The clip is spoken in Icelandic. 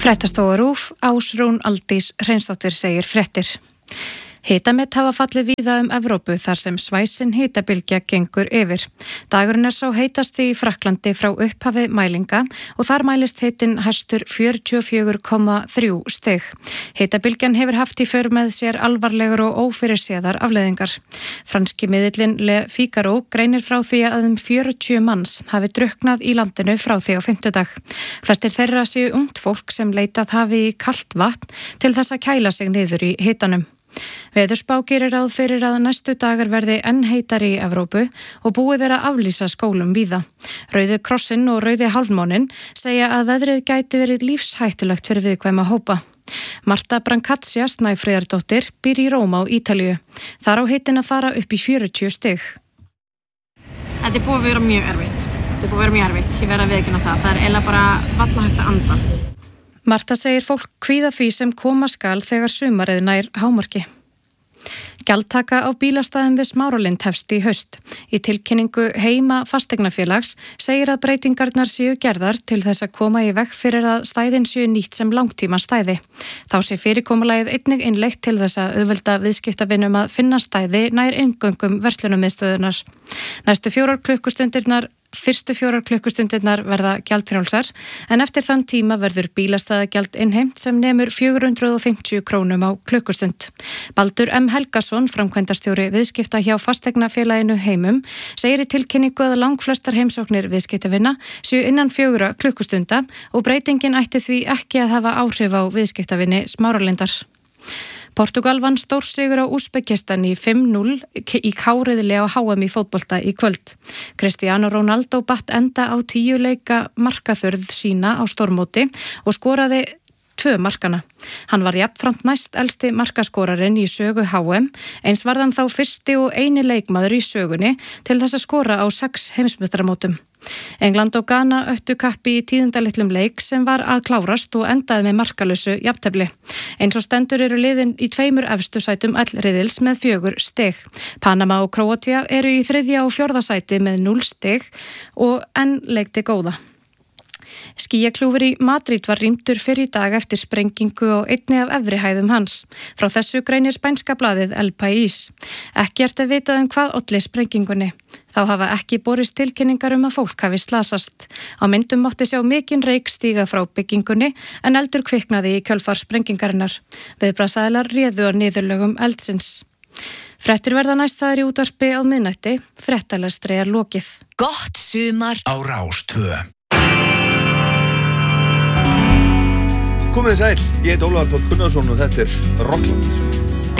Fréttastofa RÚV, Ásrún Aldís Hreinsdóttir segir fréttir. Hitamet hafa fallið víða Evrópu þar sem svæsin hitabylgja gengur yfir. Dagurinn sá heitasti í Frakklandi frá upphafi mælinga og þar mælist hitinn hæstur 44,3 stig. Hitabylgjan hefur haft í för með sér alvarlegur og ófyrirséðar afleiðingar. Franski miðillinn Le Figaro greinir frá því að 40 manns hafi drukknað í landinu frá því á fimmtudag. Flestir þeirra séu ungt fólk sem leitað hafi í kalt vatn til þess að kæla sig niður í hitanum. Veðurspá gerir ráð fyrir að næstu dagar verði enn heitari í Evrópu og búið að aflýsa skólum víða. Rauði krossinn og Rauði hálfmáninn segja að veðrið gæti verið lífshættulegt fyrir viðkvæma hópa. Marta Brancaccia Snæfríðardóttir býr í Róm á Ítalíu. Þar á hitinn að fara upp í 40 stig. Þetta er búið að vera mjög erfitt. Ég verð að viðurkenna það. Það er eiginlega bara varla hægt að anda. Marta segir fólk kvíða því sem koma skal þegar sumarið nær hámarki. Gjaldtaka á bílastæðum við Smáralind hefst í haust. Í tilkynningu Heima fasteignafélags segir að breytingarnar séu gerðar til þess að koma í veg fyrir að stæðin séu nýtt sem langtíma stæði. Þá sé fyrirkomulagið einnig innleitt til þess að auðvelda viðskiptavinum að finna stæði nær inngöngum verslunarmiðstöðunar. Fyrstu 4 klukkustundirnar verða gjaldfrjálsar en eftir þann tíma verður bílastæðagjald innheimt sem nemur 450 krónum á klukkustund. Baldur M. Helgason, framkvæmdastjóri viðskipta hjá fasteignafélaginu Heimum, segir í tilkynningu að langflestar heimsóknir viðskiptavina séu innan 4 klukkustunda og breytingin ætti því ekki að hafa áhrif á viðskiptavinni Smáralindar. Portugal vann stórsigur á Úsbekistan í 5-0 í káriðli á HM í fótbolta í kvöld. Cristiano Ronaldo batt enda á 10 leika markaþörð sína á stórmóti og skoraði 2 markana. Hann var jafnframt næst elsti markaskorarinn í sögu HM, eins var hann þá fyrsti og eini leikmaður í sögunni til þess að skora á 6 heimsmeistaramótum. England og Ghana öttu kappi í tíðindalitlum leik sem var að klárast og endaði með markalausu jafntefli. Eins og stendur eru liðin í 2 efstu sætum riðils með 4 stig. Panama og Króatía eru í 3. og 4. sæti með 0 stig og enn leikti góða. Skýjakljúfur í Madrid var rýmdur fyrr í dag eftir sprengingu á einni af efri hæðum hans. Frá þessu greinir spænska blaðið El País. Ekki er vitað hvað olli sprengingunni. Þá hafa ekki borist tilkynningar að fólk hafi slasast. Á myndum mátti sjá mikinn reyk stíga frá byggingunni en eldur kviknaði í kjölfar sprengingarinnar. Viðbragðsaðilar réðu að niðurlögum eldsins. Fréttir verða næstæðir í útvarpi á miðnætti. Fréttalestri lokið. Gott sumar á Rás 2. Komið sæl, ég heit Ólafur Páll Gunnarsson og þetta er Rockland.